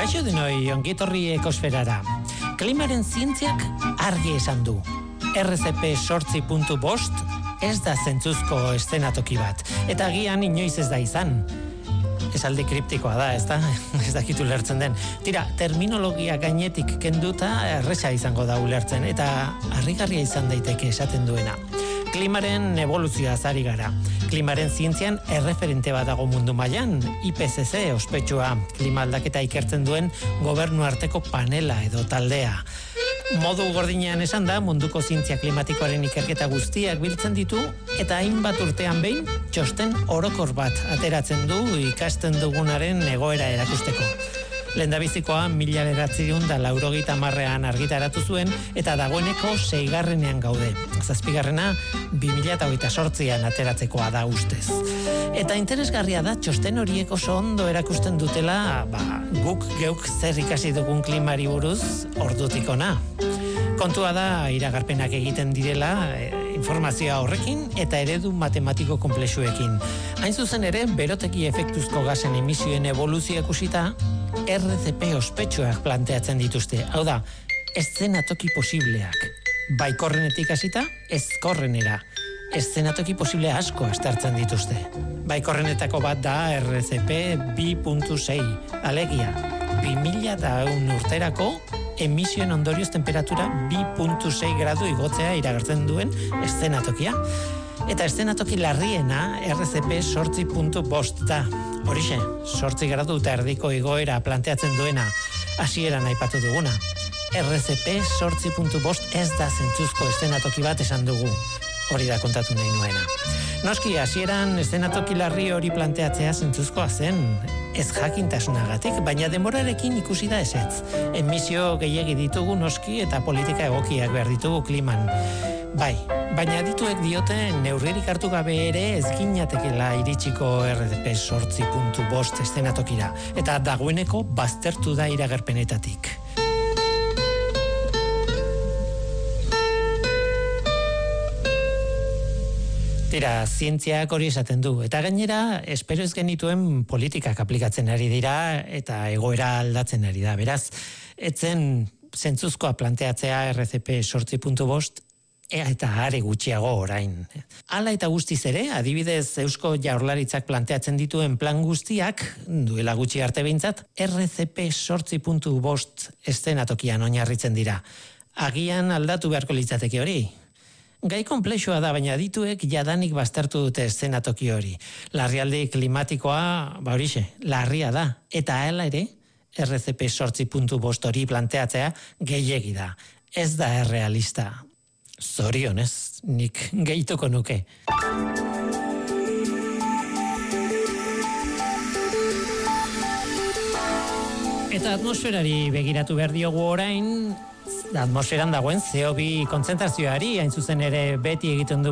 Kaixo denoi, ongitorri ekosferara. Klimaren zientziak argi esan du. RCP8.5 ez da zentzuzko eszenatoki bat, eta agian inoiz ez da izan. Esaldi kriptikoa da, ez da? Ez dakitu ulertzen den. Tira, terminologia gainetik kenduta erresa izango da ulertzen, eta harrigarria izan daiteke esaten duena. Klimaren evoluzioaz ari gara. Klimaren zientzian erreferente bat dago mundu mailan, IPCC ospetsua, klima aldaketa ikertzen duen gobernu arteko panela edo taldea. Modu gordinean esan da, munduko zientzia klimatikoaren ikerketa guztiak biltzen ditu, eta hainbat urtean behin, txosten orokor bat ateratzen du ikasten dugunaren egoera erakusteko. Lehendabizikoa 1980ean argitaratu zuen, eta dagoeneko 6. gaude. 7. 2028an ateratzekoa da ustez. Eta interesgarria da txosten horiek oso ondo erakusten dutela, guk geuk zer ikasi dugun klimari buruz ordutik ona. Kontua da iragarpenak egiten direla informazioa horrekin eta eredu matematiko konplexuekin. Hain zuzen ere, beroteki efektuzko gasen emisioen evoluzioa ikusita, RCP ospetsuak planteatzen dituzte. Hau da, eszenatoki posibleak. Baikorrenetik hasita, ezkorrenera. Eszenatoki posible asko aztertzen dituzte. Baikorrenetako bat da RCP 2.6, alegia, 2001 urterako emisioen ondorioz temperatura 2.6 gradu igotzea iragartzen duen eszenatokia. Eta eszenatoki larriena RCP 8.5 da. Horixe, 8 gradu eta erdiko igoera planteatzen duena, hasieran aipatu duguna. RCP 8.5 ez da zentzuzko eszenatoki bat esan dugu. Hori da kontatu nahi nuena. Noski, hasieran eszenatoki larri hori planteatzea zentzuzkoa zen, ez jakintasunagatik, baina denborarekin ikusi da ezetz. Emisio gehiegi ditugu noski eta politika egokiak behar ditugu kliman. Bai, baina adituek diote neurririk hartu gabe ere ez ginatekela iritsiko RCP 8.5 eszenatokira, eta dagoeneko baztertu da iragarpenetatik. Tira, zientziak hori esaten du, eta gainera, espero ez genituen politikak aplikatzen ari dira, eta egoera aldatzen ari da. Beraz, etzen zentzuzkoa planteatzea RCP 8.5, eta are gutxiago orain. Hala eta guztiz ere, adibidez Eusko Jaurlaritzak planteatzen dituen plan guztiak, duela gutxi arte behintzat, RCP 8.5 eszenatokian oinarritzen dira. Agian aldatu beharko litzateke hori. Gai konplexua da, baina adituek jadanik baztertu dute eszenatoki hori. Larrialdi klimatikoa, horixe, larria da. Eta hala ere, RCP 8.5 hori planteatzea gehiegi da. Ez da errealista. Zorionez, nik gehituko nuke. Eta atmosferari begiratu behar diogu orain, atmosferan dagoen CO2 kontzentrazioari, hain zuzen ere beti egiten du